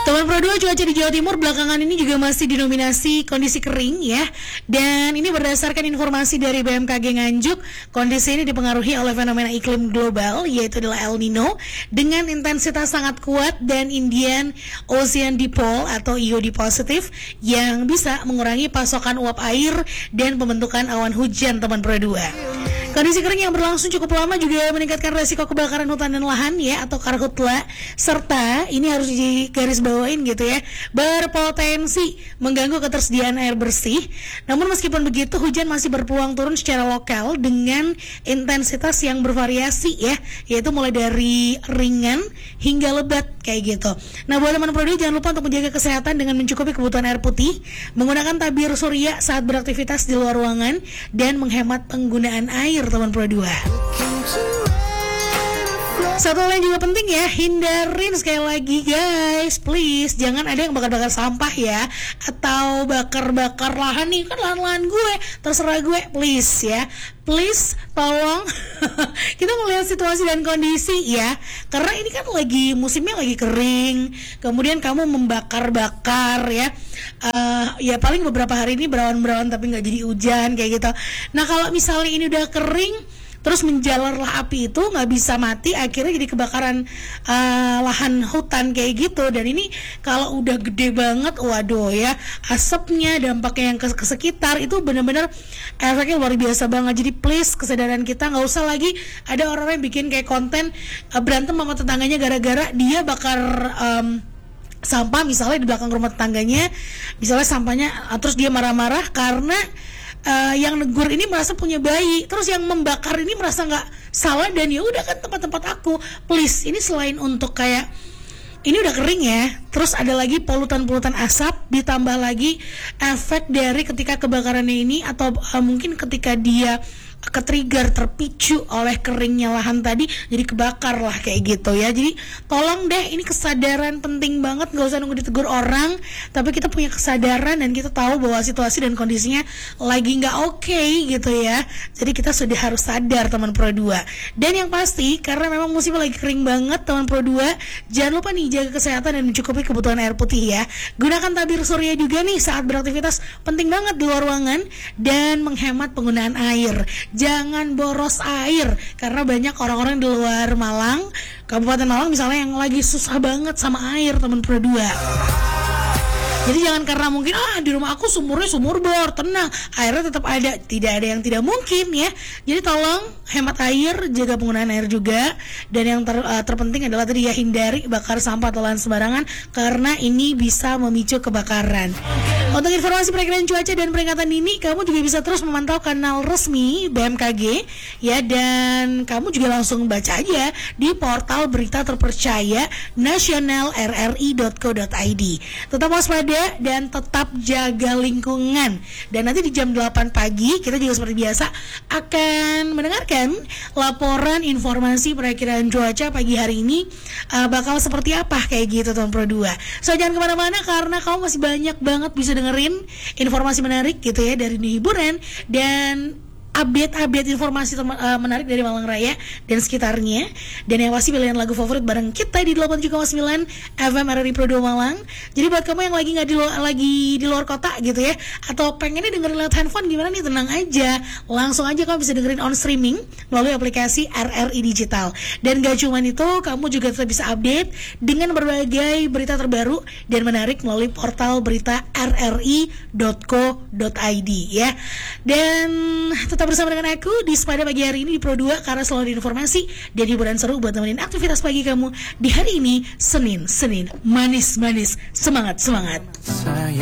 Teman Pro 2, cuaca di Jawa Timur belakangan ini juga masih dinominasi kondisi kering ya. Dan ini berdasarkan informasi dari BMKG Nganjuk, kondisi ini dipengaruhi oleh fenomena iklim global, yaitu adalah El Nino, dengan intensitas sangat kuat dan Indian Ocean Dipole atau IOD positif yang bisa mengurangi pasokan uap air dan pembentukan awan hujan, teman Pro 2. Kondisi kering yang berlangsung cukup lama juga meningkatkan resiko kebakaran hutan dan lahan ya, atau karhutla, serta ini harus digarisbawain gitu ya, berpotensi mengganggu ketersediaan air bersih. Namun meskipun begitu, hujan masih berpeluang turun secara lokal dengan intensitas yang bervariasi ya, yaitu mulai dari ringan hingga lebat kayak gitu. Nah, buat teman Pro 2, jangan lupa untuk menjaga kesehatan dengan mencukupi kebutuhan air putih, menggunakan tabir surya saat beraktivitas di luar ruangan, dan menghemat penggunaan air, teman Pro 2. Satu hal yang juga penting ya, hindarin sekali lagi guys, please jangan ada yang bakar-bakar sampah ya, atau bakar-bakar lahan nih, kan lahan-lahan gue, terserah gue, please ya, please tolong kita melihat situasi dan kondisi ya, karena ini kan lagi musimnya lagi kering, kemudian kamu membakar-bakar ya, ya paling beberapa hari ini berawan-berawan tapi nggak jadi hujan kayak gitu. Nah, kalau misalnya ini udah kering terus menjalarlah api itu, nggak bisa mati, akhirnya jadi kebakaran lahan hutan kayak gitu. Dan ini kalau udah gede banget, waduh ya, asapnya, dampaknya yang ke sekitar itu benar-benar efeknya luar biasa banget. Jadi please, kesadaran kita, nggak usah lagi ada orang yang bikin kayak konten berantem sama tetangganya gara-gara dia bakar sampah misalnya di belakang rumah tetangganya, misalnya sampahnya, terus dia marah-marah karena yang negur ini merasa punya bayi, terus yang membakar ini merasa nggak salah, dan ya udah kan tempat-tempat aku. Please, ini selain untuk kayak ini udah kering ya, terus ada lagi polutan-polutan asap, ditambah lagi efek dari ketika kebakarannya ini, atau mungkin ketika dia ketrigger, terpicu oleh keringnya lahan tadi, jadi kebakar lah kayak gitu ya. Jadi tolong deh, ini kesadaran penting banget, gak usah nunggu ditegur orang, tapi kita punya kesadaran dan kita tahu bahwa situasi dan kondisinya lagi gak oke gitu ya. Jadi kita sudah harus sadar, teman Pro 2. Dan yang pasti, karena memang musimnya lagi kering banget, teman Pro 2, jangan lupa nih jaga kesehatan dan mencukupi kebutuhan air putih ya. Gunakan tabir surya juga nih saat beraktivitas, penting banget di luar ruangan, dan menghemat penggunaan air. Jangan boros air, karena banyak orang-orang di luar Malang, Kabupaten Malang misalnya, yang lagi susah banget sama air, teman Pro 2. Jadi jangan karena mungkin di rumah aku sumurnya sumur bor, tenang, airnya tetap ada, tidak ada yang tidak mungkin ya. Jadi tolong hemat air, jaga penggunaan air juga, dan yang terpenting adalah tadi ya, hindari bakar sampah atau lahan sembarangan, karena ini bisa memicu kebakaran. Untuk informasi perakiraan cuaca dan peringatan dini, kamu juga bisa terus memantau kanal resmi BMKG ya, dan kamu juga langsung baca aja di portal berita terpercaya nasional rri.co.id. Tetap waspada dan tetap jaga lingkungan. Dan nanti di jam 8 pagi kita juga seperti biasa akan mendengarkan laporan informasi perakiraan cuaca pagi hari ini bakal seperti apa kayak gitu, teman Pro 2. So jangan kemana-mana, karena kamu masih banyak banget bisa dengerin informasi menarik gitu ya, dari hiburan dan update informasi menarik dari Malang Raya dan sekitarnya. Dan yang pasti pilihan lagu favorit bareng kita di 87,9 FM RRI Pro 2 Malang. Jadi buat kamu yang lagi nggak di luar kota gitu ya, atau pengennya dengerin lewat handphone, gimana nih, tenang aja, langsung aja kamu bisa dengerin on streaming melalui aplikasi RRI Digital. Dan gak cuman itu, kamu juga tetap bisa update dengan berbagai berita terbaru dan menarik melalui portal berita rri.co.id ya. Dan tetap bersama dengan aku di Sepada pagi hari ini di Pro 2, karena selalu ada informasi dan hiburan seru buat nemenin aktivitas pagi kamu di hari ini, Senin manis-manis, semangat.